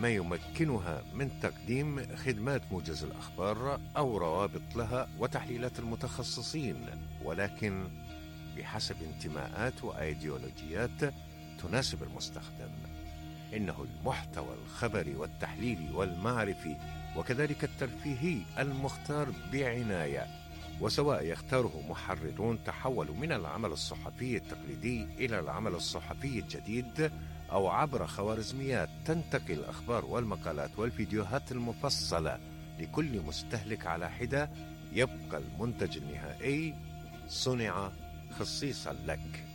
ما يمكنها من تقديم خدمات موجز الأخبار أو روابط لها وتحليلات المتخصصين، ولكن بحسب انتماءات وأيديولوجيات تناسب المستخدم. إنه المحتوى الخبري والتحليلي والمعرفي وكذلك الترفيهي المختار بعناية، وسواء يختاره محررون تحولوا من العمل الصحفي التقليدي إلى العمل الصحفي الجديد، أو عبر خوارزميات تنتقي الأخبار والمقالات والفيديوهات المفصلة لكل مستهلك على حدة، يبقى المنتج النهائي صنع خصيصا لك.